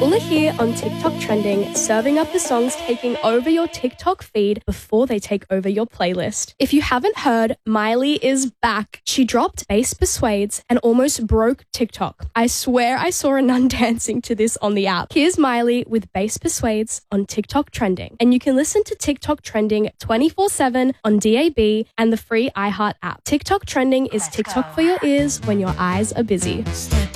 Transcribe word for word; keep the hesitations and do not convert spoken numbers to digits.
Ula here on TikTok Trending, serving up the songs taking over your TikTok feed before they take over your playlist. If you haven't heard, Miley is back. She dropped Bass Persuades and almost broke TikTok. I swear I saw a nun dancing to this on the app. Here's Miley with Bass Persuades on TikTok Trending. And you can listen to TikTok Trending twenty-four seven on D A B and the free iHeart app. TikTok Trending is TikTok for your ears when your eyes are busy.